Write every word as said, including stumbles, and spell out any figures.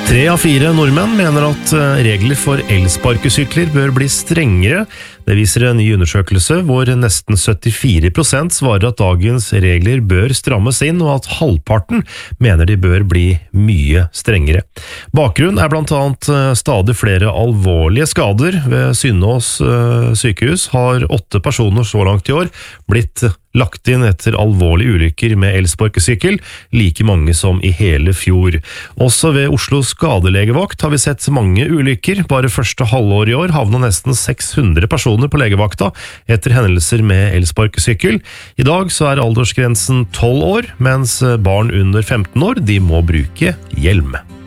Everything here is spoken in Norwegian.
Tre av fire nordmenn mener at regler for elsparkesykler bør bli strengere. Det viser en ny undersøkelse hvor nesten syttifire prosent svarer at dagens regler bør strammes inn, og at halvparten mener de bør bli mye strengere. Bakgrunnen er blant annet stadig flere alvorlige skader. Ved Synnås sykehus har åtte personer så langt i år blitt lagt inn etter alvorlige ulykker med elsparkesykkel, like mange som i hele fjor. Også ved Oslo skadelegevakt har vi sett mange ulykker. Bare første halvår i år havnet nesten seks hundre personer på legevakta etter hendelser med elsparkesykkel. I dag så er aldersgrensen tolv år, mens barn under femten år de må bruke hjelm.